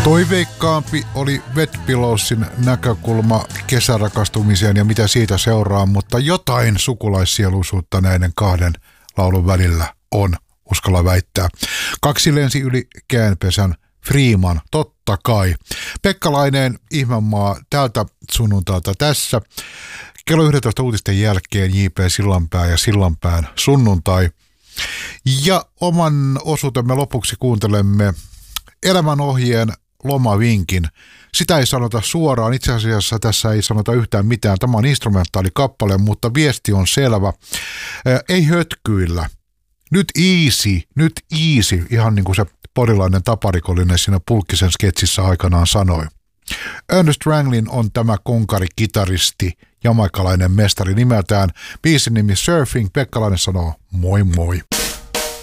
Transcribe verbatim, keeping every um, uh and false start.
Toiveikkaampi oli Wet Pillowsin näkökulma kesärakastumiseen ja mitä siitä seuraa, mutta jotain sukulaissieluisuutta näiden kahden laulun välillä on, uskalla väittää. Kaksi lensi yli käänpesän, Freeman, totta kai. Pekka Laineen Ihmemaa tältä sunnuntailta tässä. Kello yhdentoista uutisten jälkeen J P Sillanpää ja Sillanpään sunnuntai. Ja oman osuutemme lopuksi kuuntelemme elämänohjeen lomavinkin. Sitä ei sanota suoraan, itse asiassa tässä ei sanota yhtään mitään. Tämä on instrumentaalikappale, mutta viesti on selvä. Ei hötkyillä. Nyt easy, nyt easy, ihan niin kuin se porilainen taparikollinen siinä Pulkkisen sketsissä aikanaan sanoi. Ernest Ranglin on tämä konkari-kitaristi, jamaikalainen mestari nimeltään. Biisin nimi Surfing, Pekka Laine sanoo moi moi.